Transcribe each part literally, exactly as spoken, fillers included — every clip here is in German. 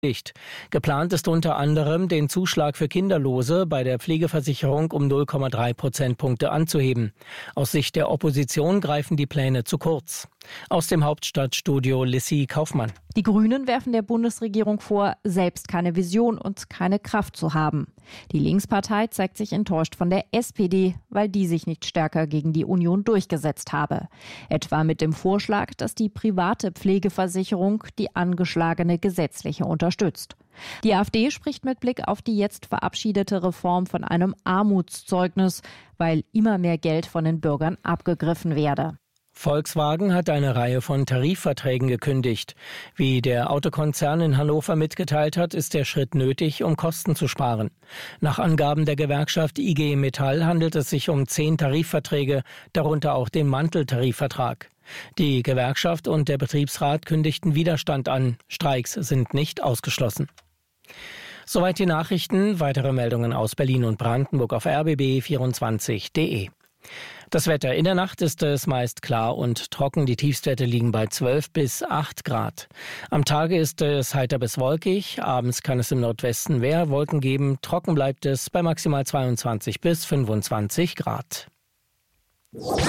Geplant ist unter anderem, den Zuschlag für Kinderlose bei der Pflegeversicherung um null Komma drei Prozentpunkte anzuheben. Aus Sicht der Opposition greifen die Pläne zu kurz. Aus dem Hauptstadtstudio Lissy Kaufmann. Die Grünen werfen der Bundesregierung vor, selbst keine Vision und keine Kraft zu haben. Die Linkspartei zeigt sich enttäuscht von der S P D, weil die sich nicht stärker gegen die Union durchgesetzt habe. Etwa mit dem Vorschlag, dass die private Pflegeversicherung die angeschlagene gesetzliche unterstützt. Die AfD spricht mit Blick auf die jetzt verabschiedete Reform von einem Armutszeugnis, weil immer mehr Geld von den Bürgern abgegriffen werde. Volkswagen hat eine Reihe von Tarifverträgen gekündigt. Wie der Autokonzern in Hannover mitgeteilt hat, ist der Schritt nötig, um Kosten zu sparen. Nach Angaben der Gewerkschaft I G Metall handelt es sich um zehn Tarifverträge, darunter auch den Manteltarifvertrag. Die Gewerkschaft und der Betriebsrat kündigten Widerstand an. Streiks sind nicht ausgeschlossen. Soweit die Nachrichten. Weitere Meldungen aus Berlin und Brandenburg auf r b b vierundzwanzig punkt d e. Das Wetter: In der Nacht ist es meist klar und trocken. Die Tiefstwerte liegen bei zwölf bis acht Grad. Am Tage ist es heiter bis wolkig. Abends kann es im Nordwesten mehr Wolken geben. Trocken bleibt es bei maximal zweiundzwanzig bis fünfundzwanzig Grad. Und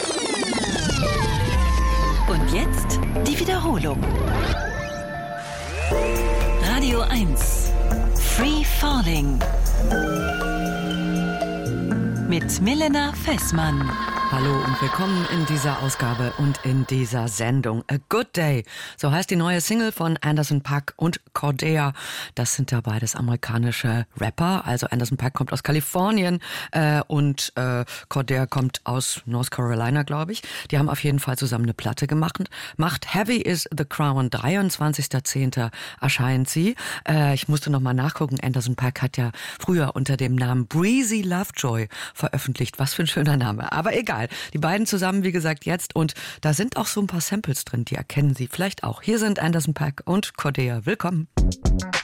jetzt die Wiederholung. Radio eins. Free Falling. Mit Milena Fessmann. Hallo und willkommen in dieser Ausgabe und in dieser Sendung. A Good Day, so heißt die neue Single von Anderson .Paak und Cordae. Das sind ja beides amerikanische Rapper. Also Anderson .Paak kommt aus Kalifornien äh, und äh, Cordae kommt aus North Carolina, glaube ich. Die haben auf jeden Fall zusammen eine Platte gemacht. Macht Heavy is the Crown, dreiundzwanzigster zehnter erscheint sie. Äh, ich musste noch mal nachgucken. Anderson .Paak hat ja früher unter dem Namen Breezy Lovejoy veröffentlicht. Was für ein schöner Name. Aber egal. Die beiden zusammen, wie gesagt, jetzt. Und da sind auch so ein paar Samples drin, die erkennen Sie vielleicht auch. Hier sind Anderson .Paak und Cordae. Willkommen.